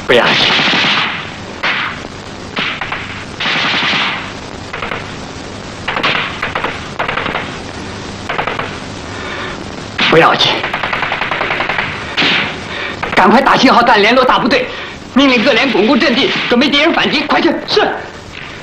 不要紧。不要紧。赶快打信号弹，联络大部队，命令各连巩固阵地，准备敌人反击。快去！是。